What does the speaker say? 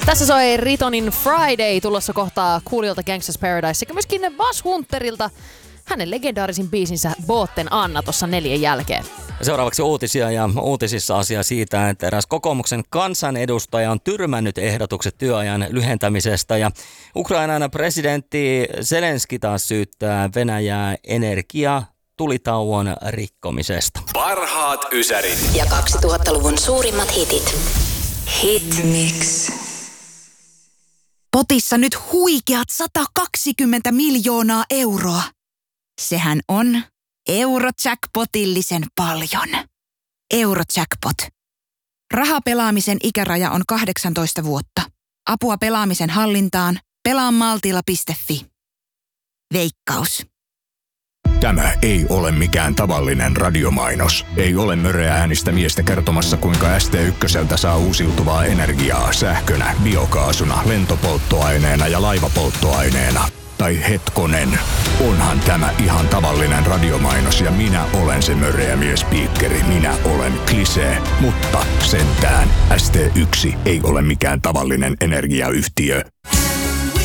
Tässä soi Ritonin Friday tulossa kohtaa kuulijoilta Gangsta's Paradise sekä myöskin Buzz Hunterilta hänen legendaarisin biisinsä Bootten Anna tuossa 4 jälkeen. Seuraavaksi uutisia ja uutisissa asia siitä, että eräs kokoomuksen kansanedustaja on tyrmännyt ehdotukset työajan lyhentämisestä ja Ukrainan presidentti Zelenski taas syyttää Venäjää tulitauon rikkomisesta. Parhaat ysärit ja 2000-luvun suurimmat hitit. Hit Mix. Potissa nyt huikeat 120 miljoonaa euroa. Sehän on Eurojackpotillisen paljon. Eurojackpot. Rahapelaamisen ikäraja on 18 vuotta. Apua pelaamisen hallintaan. Pelaamaltilla.fi. Veikkaus. Tämä ei ole mikään tavallinen radiomainos. Ei ole möreä äänistä miestä kertomassa, kuinka ST1 saa uusiutuvaa energiaa sähkönä, biokaasuna, lentopolttoaineena ja laivapolttoaineena. Tai hetkonen, onhan tämä ihan tavallinen radiomainos ja minä olen se möreä miespiikkeri. Minä olen Klisee, mutta sentään ST1 ei ole mikään tavallinen energiayhtiö.